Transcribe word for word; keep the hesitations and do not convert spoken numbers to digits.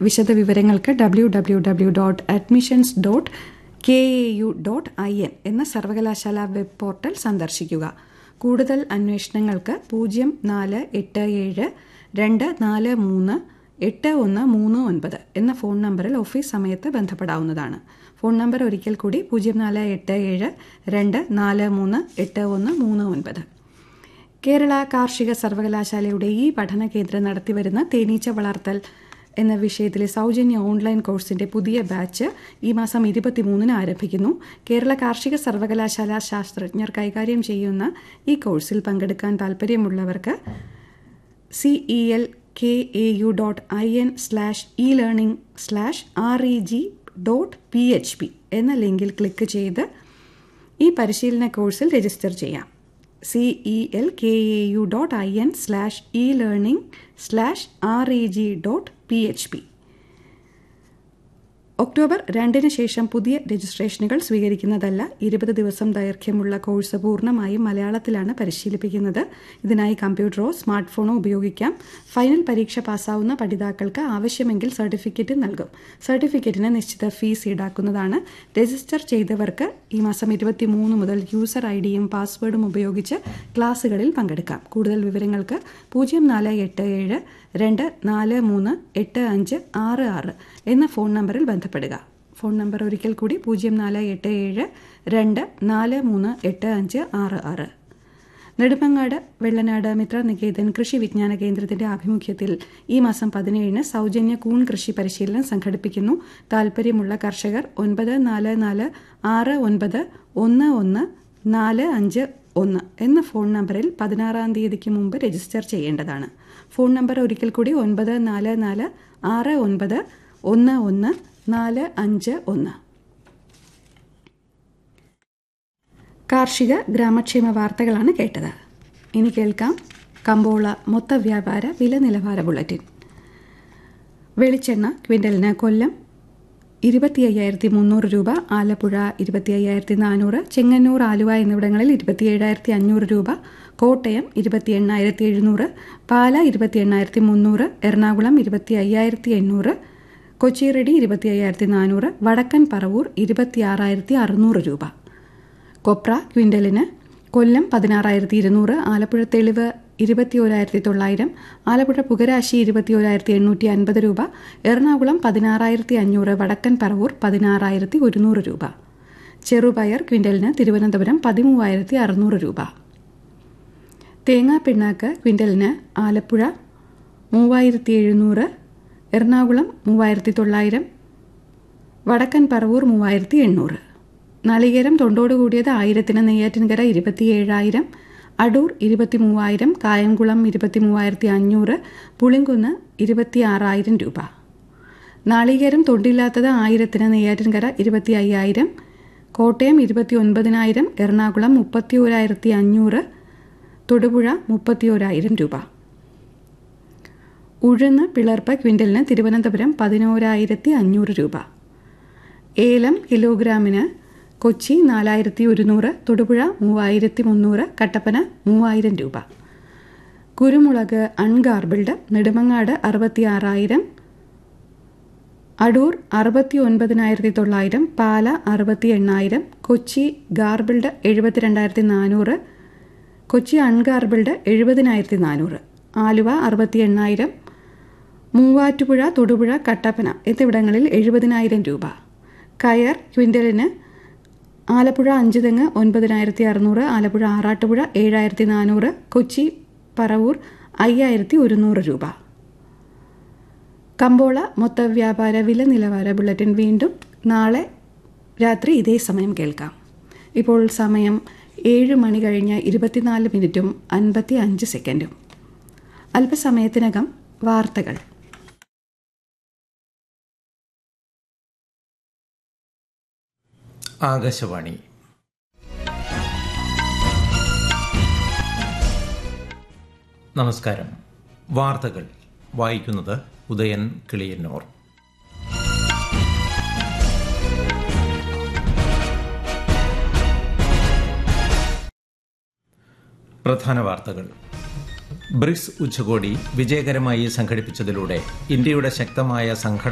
വിശദവിവരങ്ങൾക്ക് W W W dot admissions dot K A U dot I N എന്ന സർവകലാശാല web portal സന്ദർശിക്കുക. കൂടുതൽ അന്വേഷണങ്ങൾക്ക് പൂജ്യം നാല് എട്ട് ഏഴ് രണ്ട് നാല് മൂന്ന് എട്ട് ഒന്ന് മൂന്ന് ഒൻപത് എന്ന ഫോൺ നമ്പറിൽ ഓഫീസ് സമയത്ത് ബന്ധപ്പെടാവുന്നതാണ്. ഫോൺ നമ്പർ ഒരിക്കൽ കൂടി പൂജ്യം നാല് എട്ട് ഏഴ് രണ്ട് നാല് മൂന്ന് എട്ട് ഒന്ന് മൂന്ന് ഒൻപത്. കേരള കാർഷിക സർവകലാശാലയുടെ ഈ പഠന കേന്ദ്രം നടത്തിവരുന്ന തേനീച്ച വളർത്തൽ എന്ന വിഷയത്തിലെ സൗജന്യ ഓൺലൈൻ കോഴ്സിന്റെ പുതിയ ബാച്ച് ഈ മാസം ഇരുപത്തിമൂന്നിന് ആരംഭിക്കുന്നു. കേരള കാർഷിക സർവകലാശാല ശാസ്ത്രജ്ഞർ കൈകാര്യം ചെയ്യുന്ന ഈ കോഴ്സിൽ പങ്കെടുക്കാൻ താൽപ്പര്യമുള്ളവർക്ക് C E L K A U dot I N slash E learning slash R E G dot P H P എന്ന ലിങ്കിൽ ക്ലിക്ക് ചെയ്ത് ഈ പരിശീലന കോഴ്സിൽ രജിസ്റ്റർ ചെയ്യാം. C E L K A U dot I N slash E learning slash R E G dot P H P. October രണ്ടിന് ശേഷം പുതിയ രജിസ്ട്രേഷനുകൾ സ്വീകരിക്കുന്നതല്ല. ഇരുപത് ദിവസം ദൈർഘ്യമുള്ള കോഴ്സ് പൂർണ്ണമായും മലയാളത്തിലാണ് പരിശീലിപ്പിക്കുന്നത്. ഇതിനായി കമ്പ്യൂട്ടറോ സ്മാർട്ട് ഫോണോ ഉപയോഗിക്കാം. ഫൈനൽ പരീക്ഷ പാസ്സാവുന്ന പഠിതാക്കൾക്ക് ആവശ്യമെങ്കിൽ സർട്ടിഫിക്കറ്റ് നൽകും. സർട്ടിഫിക്കറ്റിന് നിശ്ചിത ഫീസ് ഈടാക്കുന്നതാണ്. രജിസ്റ്റർ ചെയ്തവർക്ക് ഈ മാസം ഇരുപത്തിമൂന്ന് മുതൽ യൂസർ ഐ ഡിയും പാസ്വേഡും ഉപയോഗിച്ച് ക്ലാസുകളിൽ പങ്കെടുക്കാം. കൂടുതൽ വിവരങ്ങൾക്ക് പൂജ്യം നാല് എട്ട് ഏഴ് രണ്ട് നാല് മൂന്ന് എട്ട് അഞ്ച് ആറ് ആറ് എന്ന ഫോൺ നമ്പറിൽ ബന്ധപ്പെടുക. ഫോൺ നമ്പർ ഒരിക്കൽ കൂടി പൂജ്യം നാല് എട്ട് ഏഴ് രണ്ട് നാല് മൂന്ന് എട്ട് അഞ്ച് ആറ് ആറ്. നെടുമങ്ങാട് വെള്ളനാട് മിത്ര നികേതൻ കൃഷി വിജ്ഞാന കേന്ദ്രത്തിന്റെ ആഭിമുഖ്യത്തിൽ ഈ മാസം പതിനേഴിന് സൗജന്യ കൂൺ കൃഷി പരിശീലനം സംഘടിപ്പിക്കുന്നു. താൽപ്പര്യമുള്ള കർഷകർ ഒൻപത് നാല് നാല് ആറ് ഒൻപത് ഒന്ന് ഒന്ന് നാല് അഞ്ച് ഒന്ന് എന്ന ഫോൺ നമ്പറിൽ പതിനാറാം തീയതിക്ക് മുമ്പ് രജിസ്റ്റർ ചെയ്യേണ്ടതാണ്. ഫോൺ നമ്പർ ഒരിക്കൽ കൂടി ഒൻപത് നാല് നാല് ആറ് ഒൻപത് ഒന്ന് ഒന്ന് നാല് അഞ്ച് ഒന്ന്. കാർഷിക ഗ്രാമക്ഷേമ വാർത്തകളാണ് കേട്ടത്. ഇനി കേൾക്കാം കമ്പോള മൊത്ത വ്യാപാര വില നിലവാര ബുള്ളറ്റിൻ. വെളിച്ചെണ്ണ ക്വിൻ്റലിന് കൊല്ലം ഇരുപത്തി അയ്യായിരത്തി മുന്നൂറ് രൂപ, ആലപ്പുഴ ഇരുപത്തി അയ്യായിരത്തി നാനൂറ്, ചെങ്ങന്നൂർ, ആലുവ എന്നിവിടങ്ങളിൽ ഇരുപത്തി ഏഴായിരത്തി അഞ്ഞൂറ് രൂപ, കോട്ടയം ഇരുപത്തി എണ്ണായിരത്തി എഴുന്നൂറ്, പാല ഇരുപത്തി എണ്ണായിരത്തി മുന്നൂറ്, എറണാകുളം ഇരുപത്തി അയ്യായിരത്തി എണ്ണൂറ്, കൊച്ചിറെഡി ഇരുപത്തി അയ്യായിരത്തി നാനൂറ്, വടക്കൻ പറവൂർ ഇരുപത്തി ആറായിരത്തി അറുന്നൂറ് രൂപ. കൊപ്ര ക്വിൻ്റലിന് കൊല്ലം പതിനാറായിരത്തി ഇരുന്നൂറ്, ആലപ്പുഴ തെളിവ് ഇരുപത്തി ഓരായിരത്തി തൊള്ളായിരം, ആലപ്പുഴ പുകരാശി ഇരുപത്തി ഓരായിരത്തി എണ്ണൂറ്റി അൻപത് രൂപ, എറണാകുളം പതിനാറായിരത്തി അഞ്ഞൂറ്, വടക്കൻ പറവൂർ പതിനാറായിരത്തി ഒരുന്നൂറ് രൂപ. ചെറുപയർ ക്വിൻ്റലിന് തിരുവനന്തപുരം പതിമൂവായിരത്തി അറുന്നൂറ് രൂപ. തേങ്ങാ പിണ്ണാക്ക് ക്വിൻ്റലിന് ആലപ്പുഴ മൂവായിരത്തി എഴുന്നൂറ്, എറണാകുളം മൂവായിരത്തി തൊള്ളായിരം, വടക്കൻ പറവൂർ മൂവായിരത്തി എണ്ണൂറ്. നാളികേരം തൊണ്ടോട് കൂടിയത് ആയിരത്തിന് നെയ്യാറ്റിൻകര ഇരുപത്തി ഏഴായിരം, അടൂർ ഇരുപത്തി മൂവായിരം, കായംകുളം ഇരുപത്തി മൂവായിരത്തി അഞ്ഞൂറ്, പുളിങ്കുന്ന് ഇരുപത്തി ആറായിരം രൂപ. നാളികേരം തൊണ്ടില്ലാത്തത് ആയിരത്തിന് നെയ്യാറ്റിൻകര ഇരുപത്തി അയ്യായിരം, കോട്ടയം ഇരുപത്തി ഒൻപതിനായിരം, എറണാകുളം മുപ്പത്തി ഓരായിരത്തി അഞ്ഞൂറ്, തൊടുപുഴ മുപ്പത്തി ഓരായിരം രൂപ. ഉഴുന്ന് പിളർപ്പ് ക്വിൻ്റലിന് തിരുവനന്തപുരം പതിനോരായിരത്തി അഞ്ഞൂറ് രൂപ. ഏലം കിലോഗ്രാമിന് കൊച്ചി നാലായിരത്തി ഒരുന്നൂറ്, തൊടുപുഴ മൂവായിരത്തി മുന്നൂറ്, കട്ടപ്പന മൂവായിരം രൂപ. കുരുമുളക് അൺഗാർബിൾഡ് നെടുമങ്ങാട് അറുപത്തി ആറായിരം, അടൂർ അറുപത്തി ഒൻപതിനായിരത്തി തൊള്ളായിരം, പാല അറുപത്തി എണ്ണായിരം, കൊച്ചി ഗാർബിൾഡ് എഴുപത്തിരണ്ടായിരത്തി നാനൂറ്, കൊച്ചി അൺഗാർബിൾഡ് എഴുപതിനായിരത്തി നാനൂറ്, ആലുവ അറുപത്തി എണ്ണായിരം, മൂവാറ്റുപുഴ, തൊടുപുഴ, കട്ടപ്പന എന്നിവിടങ്ങളിൽ എഴുപതിനായിരം രൂപ. കയർ ക്വിൻ്റലിന് ആലപ്പുഴ അഞ്ചുതെങ്ങ് ഒൻപതിനായിരത്തി അറുന്നൂറ്, ആലപ്പുഴ ആറാട്ടുപുഴ ഏഴായിരത്തി നാനൂറ്, കൊച്ചി പറവൂർ അയ്യായിരത്തി ഒരുന്നൂറ് രൂപ. കമ്പോള മൊത്ത വ്യാപാര വില നിലവാര ബുള്ളറ്റിൻ വീണ്ടും നാളെ രാത്രി ഇതേ സമയം കേൾക്കാം. ഇപ്പോൾ സമയം ഏഴ് മണി കഴിഞ്ഞ് ഇരുപത്തിനാല് മിനിറ്റും അൻപത്തി അഞ്ച് സെക്കൻഡും. അല്പസമയത്തിനകം വാർത്തകൾ. ആകാശവാണി. നമസ്കാരം. വാർത്തകൾ വായിക്കുന്നത് ഉദയൻ കിളിയന്നൂർ. പ്രധാന വാർത്തകൾ. ബ്രിക്സ് ഉച്ചകോടി വിജയകരമായി സംഘടിപ്പിച്ചതിലൂടെ ഇന്ത്യയുടെ ശക്തമായ സംഘടന